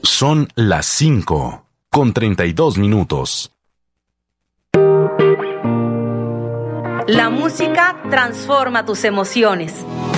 Son las 5:32. La música transforma tus emociones.